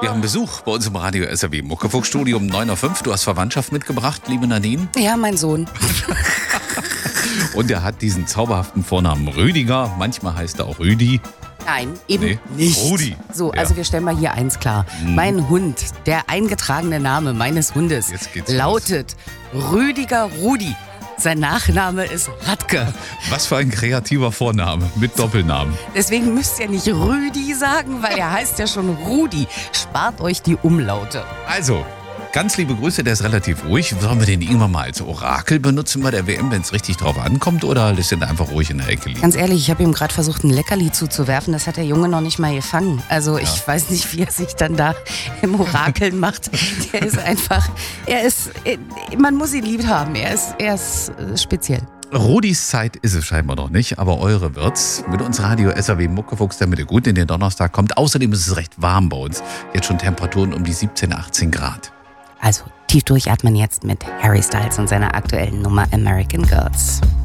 Wir haben Besuch bei uns im Radio SAW Muckefuchs-Studio um 9.05 Uhr. Du hast Verwandtschaft mitgebracht, liebe Nadine. Ja, mein Sohn. Und er hat diesen zauberhaften Vornamen Rüdiger. Manchmal heißt er auch Rüdi. Nein, eben nicht. Rudi. So, Ja. also wir stellen mal hier eins klar. Mein Hund, der eingetragene Name meines Hundes, Jetzt geht's lautet Rüdiger Rudi. Sein Nachname ist Radke. Was für ein kreativer Vorname mit Doppelnamen. Deswegen müsst ihr nicht Rüdi sagen, weil er heißt ja schon Rudi. Spart euch die Umlaute. Also, ganz liebe Grüße, der ist relativ ruhig. Sollen wir den irgendwann mal als Orakel benutzen bei der WM, wenn es richtig drauf ankommt? Oder lässt ihn einfach ruhig in der Ecke liegen? Ganz ehrlich, ich habe ihm gerade versucht, ein Leckerli zuzuwerfen. Das hat der Junge noch nicht mal gefangen. Also ich weiß nicht, wie er sich dann da im Orakeln macht. Der ist einfach, man muss ihn lieb haben. Er ist speziell. Rudis Zeit ist es scheinbar noch nicht, aber eure wird's. Mit uns Radio SAW Muckefuchs, damit ihr gut in den Donnerstag kommt. Außerdem ist es recht warm bei uns. Jetzt schon Temperaturen um die 17, 18 Grad. Also tief durchatmen jetzt mit Harry Styles und seiner aktuellen Nummer American Girls.